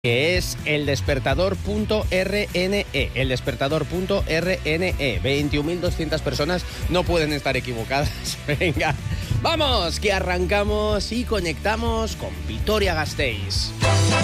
que es eldespertador.rne, eldespertador.rne. 21.200 personas no pueden estar equivocadas. Venga, vamos, que arrancamos y conectamos con Vitoria-Gasteiz.